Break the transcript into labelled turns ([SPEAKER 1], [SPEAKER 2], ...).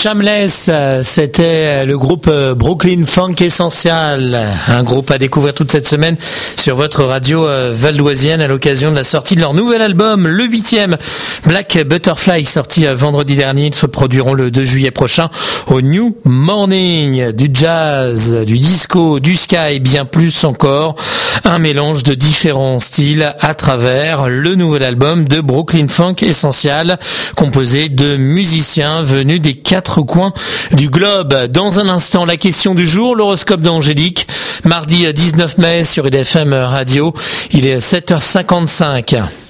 [SPEAKER 1] Shameless, c'était le groupe Brooklyn Funk Essential, un groupe à découvrir toute cette semaine sur votre radio valdoisienne à l'occasion de la sortie de leur nouvel album, le 8e, Black Butterfly, sorti vendredi dernier. Ils se produiront le 2 juillet prochain au New Morning. Du jazz, du disco, du ska et bien plus encore. Un mélange de différents styles à travers le nouvel album de Brooklyn Funk Essential, composé de musiciens venus des 4 coins du globe. Dans un instant, la question du jour, l'horoscope d'Angélique, mardi 19 mai sur IDFM Radio. Il est 7h55.